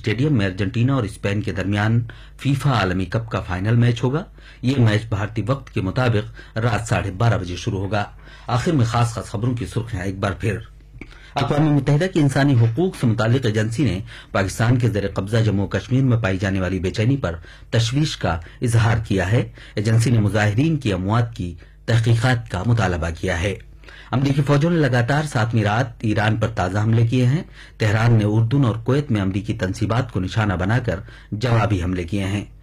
Stadium में Argentina और Spain के दरमियान फीफा आलमी कप का फाइनल मैच होगा। ये मैच भारतीय वक्त के मुताबिक रात 12:30 बजे शुरू होगा। आखिर में खास खबरों की सुर्खियां एक बार फिर। अक़वाम मुत्तहिदा की इंसानी हुकूक से मुतालिक एजेंसी ने पाकिस्तान के ज़ेर कब्जा जम्मू कश्मीर में पाई जाने वाली बेचैनी पर तशवीश का इजहार किया है। एजेंसी ने मुजाहिरीन की अमवात की तहकीकात का मुतालबा किया है। अमरीकी फौजों ने लगातार 7वीं रात ईरान पर ताज़ा हमले किए हैं। तेहरान ने उर्दून और कुवैत में अमरीकी तंसीबात को निशाना बनाकर जवाबी हमले किए हैं।